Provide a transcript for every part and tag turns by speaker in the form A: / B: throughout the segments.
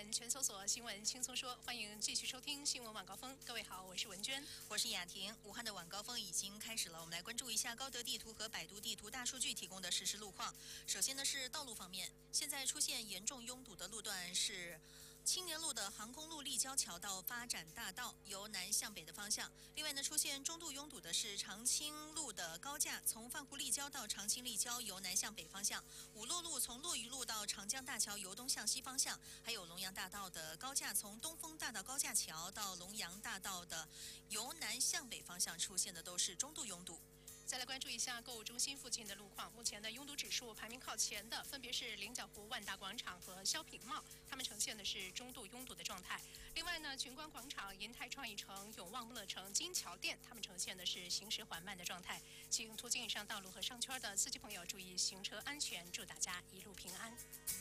A: 点全搜索新闻轻松说，欢迎继续收听新闻晚高峰。各位好，我是文娟，
B: 我是雅婷。武汉的晚高峰已经开始了，我们来关注一下高德地图和百度地图大数据提供的实时路况。首先呢是道路方面，现在出现严重拥堵的路段是青年路的航空路立交桥到发展大道，由南向北的方向。另外呢，出现中度拥堵的是长青路的高架，从泛湖立交到长青立交，由南向北方向。五洛路从洛榆路到长江大桥，由东向西方向。还有龙阳大道的高架，从东风大道高架桥到龙阳大道的由南向北方向出现的都是中度拥堵。
A: 再来关注一下购物中心附近的路况，目前的拥堵指数排名靠前的分别是菱角湖万达广场和萧品茂，他们呈现的是中度拥堵的状态。另外呢，群光广场、银泰创意城、永旺乐城、金桥店，他们呈现的是行驶缓慢的状态。请途经以上道路和商圈的司机朋友注意行车安全，祝大家一路平安。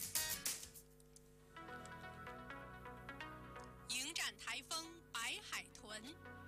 A: 迎战台风白海豚。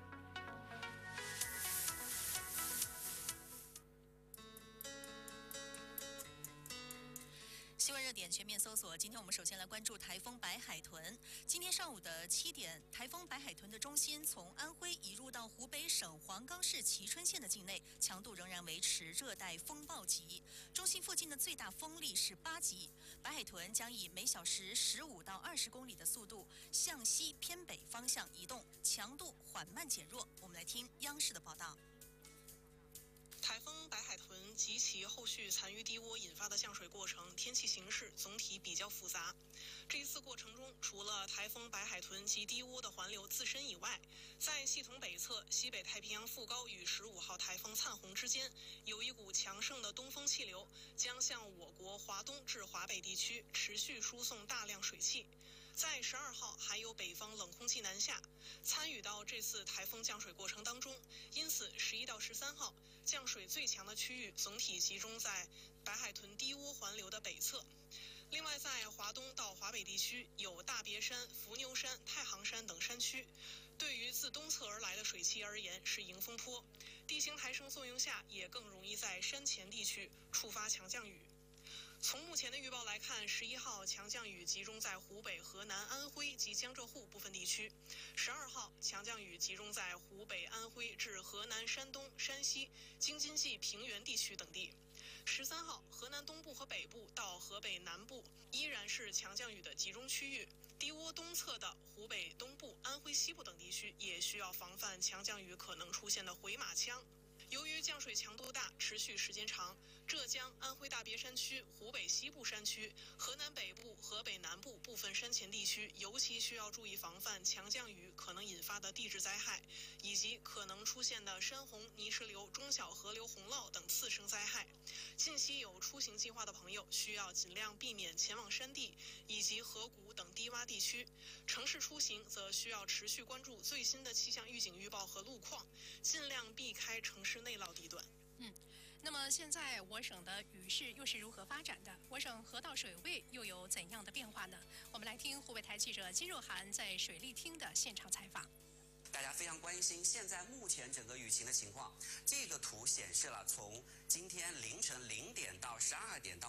B: 新闻热点全面搜索。今天我们首先来关注台风白海豚。今天上午的7点，台风白海豚的中心从安徽移入到湖北省黄冈市蕲春县的境内，强度仍然维持热带风暴级。中心附近的最大风力是8级。白海豚将以每小时15到20公里的速度向西偏北方向移动，强度缓慢减弱。我们来听央视的报道。
C: 台风白海豚及其后续残余低涡引发的降水过程，天气形势总体比较复杂。这一次过程中，除了台风白海豚及低涡的环流自身以外，在系统北侧西北太平洋副高与15号台风灿红之间，有一股强盛的东风气流将向我国华东至华北地区持续输送大量水汽。在12号还有北方冷空气南下，参与到这次台风降水过程当中，因此11到13号降水最强的区域总体集中在白海豚低涡环流的北侧。另外，在华东到华北地区有大别山、伏牛山、太行山等山区，对于自东侧而来的水汽而言是迎风坡，地形抬升作用下也更容易在山前地区触发强降雨。从目前的预报来看，11号强降雨集中在湖北、河南、安徽及江浙沪部分地区；12号强降雨集中在湖北、安徽至河南、山东、山西、京津冀平原地区等地。13号，河南东部和北部到河北南部依然是强降雨的集中区域，低涡东侧的湖北东部、安徽西部等地区也需要防范强降雨可能出现的回马枪。由于降水强度大、持续时间长，浙江、安徽大别山区、湖北西部山区、河南北部、河北南部部分山前地区尤其需要注意防范强降雨可能引发的地质灾害，以及可能出现的山洪、泥石流、中小河流洪涝等次生灾害。近期有出行计划的朋友需要尽量避免前往山地以及河谷等低洼地区，城市出行则需要持续关注最新的气象预警预报和路况，尽量避开城市内涝地段。
A: 那么现在我省的雨势又是如何发展的？我省河道水位又有怎样的变化呢？我们来听湖北台记者金若涵在水利厅的现场采访。
D: 大家非常关心现在目前整个雨情的情况。这个图显示了从今天凌晨0点到12点到